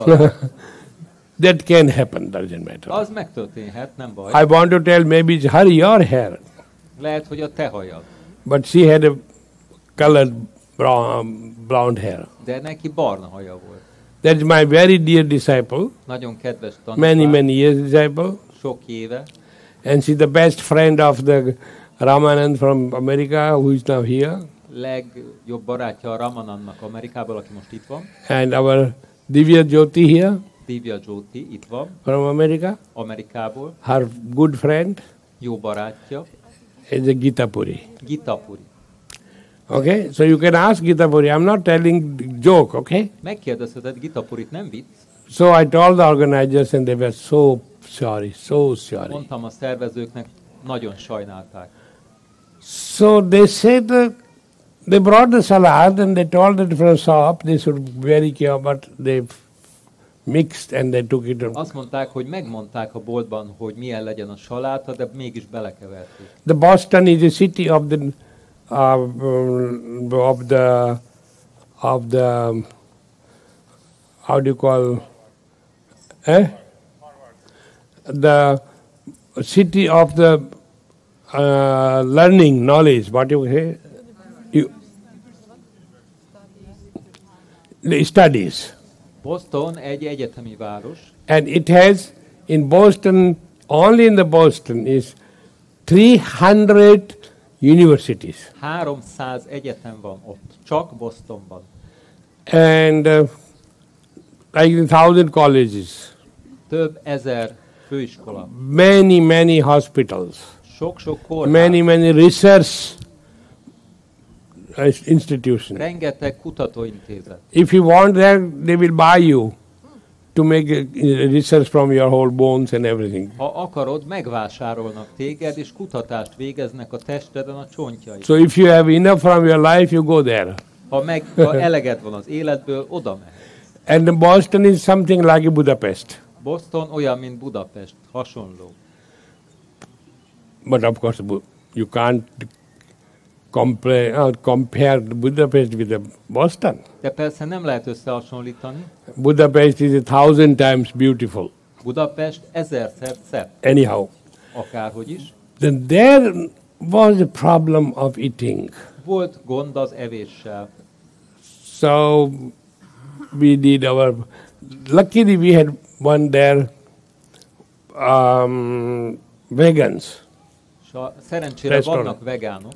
That can happen, doesn't matter. Az megtörténhet, nem baj. I want to tell maybe it's her, your hair. Lehet, hogy a te hajad. But she had a colored blonde hair. De neki barna haja volt. That is my very dear disciple, Nagyon kedves tanulmány. many years disciple. Sok éve. And she's the best friend of the Ramanand from America, who is now here. Legjobb barátja a Ramanandnak Amerikából, aki most itt van. And our Divya Jyoti here Divya Jyoti itt van, from America. Amerikából. Her good friend Jó barátja. is a Gita Puri. Gita Puri. Okay, so you can ask Gita Puri. I'm not telling joke, okay? Megkérdezheted Gita Purit, nem vicc. So I told the organizers and they were so sorry. Mondtam a szervezőknek, nagyon sajnálták. So they said they brought the salad and they told it from shop they should be very careful, but they mixed and they took it. Azt mondták, hogy megmondták a boltban, hogy milyen legyen a saláta, de mégis belekeverték. The Boston is a city of the how do you call the city of the learning, knowledge, what you say? The studies. Boston egy egyetemi város. And it has, in Boston, only in the Boston, is 300 universities. 300 egyetem van ott, csak Bostonban. And like 1,000 colleges. Több ezer főiskola. Many hospitals. Sok-sok kórház. Many research institutions. Rengeteg kutatóintézet. If you want that, they will buy you to make research from your whole bones and everything. Ha akarod, megvásárolnak téged, és kutatást végeznek a testeden, a csontjaid. So if you have enough from your life, you go there. Ha eleged van az életből, oda mehetsz. And Boston is something like a Budapest. Boston olyan, mint Budapest, hasonló. But of course, you can't compare Budapest with Boston. De persze nem lehet összehasonlítani. Budapest is 1,000 times beautiful. Budapest 1000-szer szebb. Anyhow. Akárhogy is. Then there was a problem of eating. Volt gond az evéssel. So we did luckily we had one there, vegans. Szerencsére Restaurant. vannak vegánok.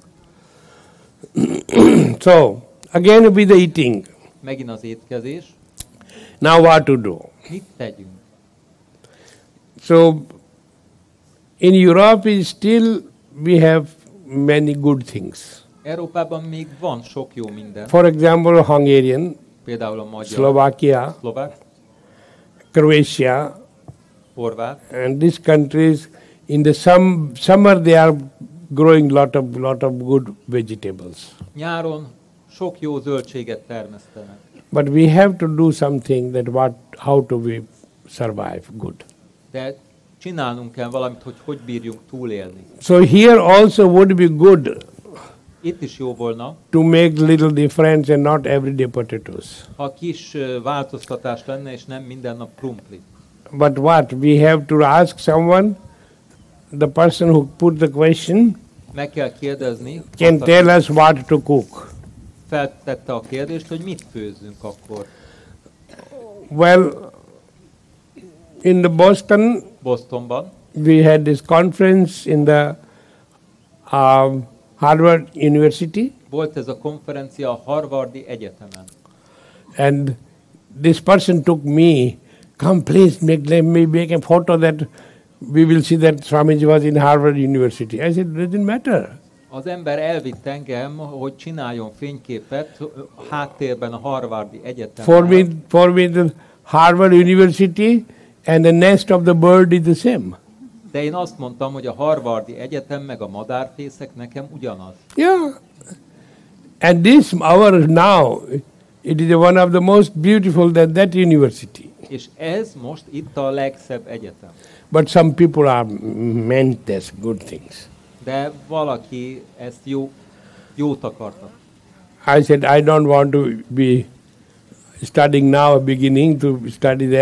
So, again with the eating. Megint az étkezés. Now what to do? Mit tegyünk? So, in Europe still we have many good things. Európában még van sok jó minden. For example, Hungarian, Például a magyar, Slovakia, szlovák, Croatia, horvát. and these countries in the summer they are growing lot of good vegetables. Nyáron sok jó zöldséget termesztenek. But we have to do something how to we survive good. De csinálnunk kell valamit, hogy bírjunk túlélni. So here also would be good Itt is jó volna, to make little difference and not everyday potatoes. ha kis változtatás lenne, és nem minden nap krumpli. But what? We have to ask someone, the person who put the question Meg kell kérdezni, can tell us what to cook. feltette a kérdést, hogy mit főzzünk akkor. Well, in the Bostonban we had this conference in the Harvard University, volt ez a konferencia a Harvardi Egyetemen. and this person took me, come please let me make a photo that we will see that Swamiji was in Harvard University. I said, it doesn't matter. Az ember elvitt engem, hogy csináljon fényképet háttérben a Harvardi Egyetemen. For me the Harvard University and the nest of the bird is the same. De én azt mondtam, hogy a Harvardi Egyetem meg a madárfészek nekem ugyanaz. Yeah. And this hour now, it is one of the most beautiful that university. És ez most itt a legszebb egyetem. But some people are meant as good things. De valaki ezt jót akarta. I said, I don't want to be studying now, beginning to study there.